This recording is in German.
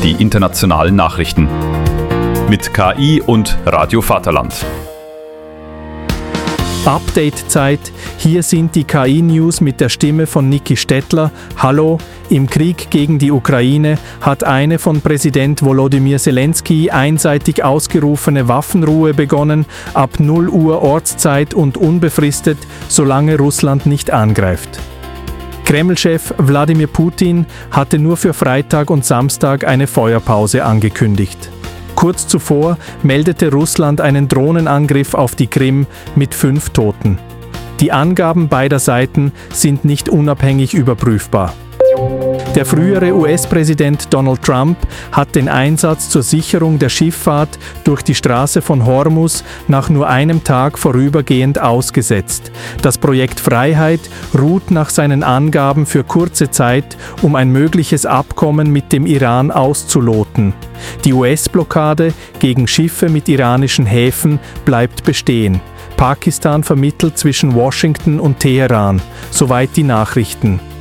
die internationalen Nachrichten. Mit KI und Radio Vaterland. Update-Zeit. Hier sind die KI-News mit der Stimme von Niki Stettler. Hallo. Im Krieg gegen die Ukraine hat eine von Präsident Volodymyr Zelensky einseitig ausgerufene Waffenruhe begonnen, ab 0 Uhr Ortszeit und unbefristet, solange Russland nicht angreift. Kreml-Chef Wladimir Putin hatte nur für Freitag und Samstag eine Feuerpause angekündigt. Kurz zuvor meldete Russland einen Drohnenangriff auf die Krim mit 5 Toten. Die Angaben beider Seiten sind nicht unabhängig überprüfbar. Der frühere US-Präsident Donald Trump hat den Einsatz zur Sicherung der Schifffahrt durch die Straße von Hormuz nach nur einem Tag vorübergehend ausgesetzt. Das Projekt Freiheit ruht nach seinen Angaben für kurze Zeit, um ein mögliches Abkommen mit dem Iran auszuloten. Die US-Blockade gegen Schiffe mit iranischen Häfen bleibt bestehen. Pakistan vermittelt zwischen Washington und Teheran. Soweit die Nachrichten.